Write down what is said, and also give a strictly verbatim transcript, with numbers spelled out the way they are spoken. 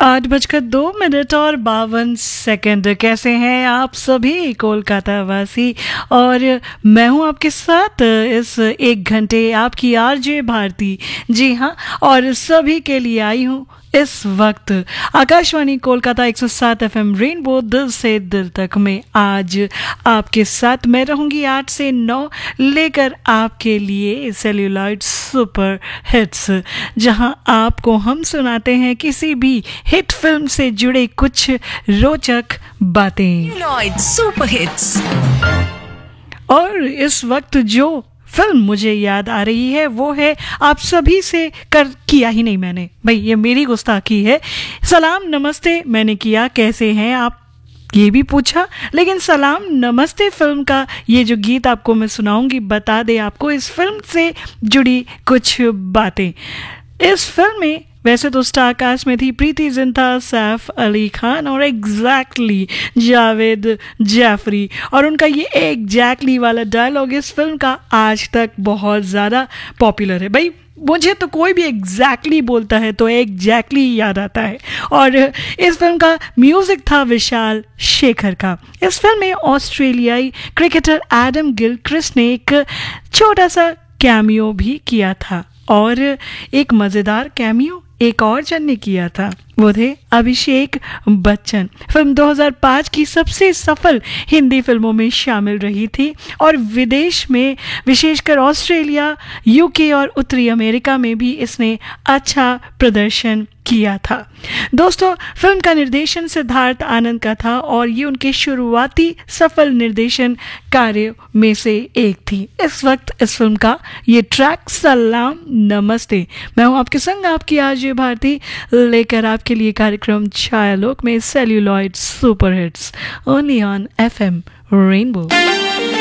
आठ बजकर दो मिनट और बावन सेकंड। कैसे हैं आप सभी कोलकाता वासी? और मैं हूं आपके साथ इस एक घंटे, आपकी आरजे भारती। जी हाँ, और सभी के लिए आई हूं इस वक्त आकाशवाणी कोलकाता एक सौ सात एफ एम रेनबो दिल से दिल तक में। आज आपके साथ मैं रहूंगी आठ से नौ, लेकर आपके लिए सेल्यूलॉइड सुपर हिट्स, जहां आपको हम सुनाते हैं किसी भी हिट फिल्म से जुड़े कुछ रोचक बातें। Celluloid super hits. और इस वक्त जो फिल्म मुझे याद आ रही है वो है, आप सभी से कर किया ही नहीं मैंने, भाई ये मेरी गुस्ताखी है। सलाम नमस्ते मैंने किया, कैसे हैं आप ये भी पूछा, लेकिन सलाम नमस्ते फिल्म का ये जो गीत आपको मैं सुनाऊंगी बता दे आपको इस फिल्म से जुड़ी कुछ बातें। इस फिल्म में वैसे तो स्टार कास्ट में थी प्रीति जिंटा, सैफ अली खान और एग्जैक्टली जावेद जाफरी, और उनका ये एग्जैक्टली वाला डायलॉग इस फिल्म का आज तक बहुत ज़्यादा पॉपुलर है। भाई मुझे तो कोई भी एग्जैक्टली exactly बोलता है तो एग्जैक्टली exactly याद आता है। और इस फिल्म का म्यूजिक था विशाल शेखर का। इस फिल्म में ऑस्ट्रेलियाई क्रिकेटर एडम गिलक्रिस्ट ने एक छोटा सा कैमियो भी किया था, और एक मज़ेदार कैमियो एक और जन ने किया था, वो थे अभिषेक बच्चन। फिल्म दो हज़ार पाँच की सबसे सफल हिंदी फिल्मों में शामिल रही थी और विदेश में विशेषकर ऑस्ट्रेलिया, यूके और उत्तरी अमेरिका में भी इसने अच्छा प्रदर्शन किया था। दोस्तों, फिल्म का निर्देशन सिद्धार्थ आनंद का था और ये उनके शुरुआती सफल निर्देशन कार्य में से एक थी। इस वक्त इस फिल्म का ये ट्रैक सलाम नमस्ते। मैं हूँ आपके संग आपकी आरजे भारती, लेकर आपके लिए कार्यक्रम छायालोक में celluloid super hits only on F M rainbow.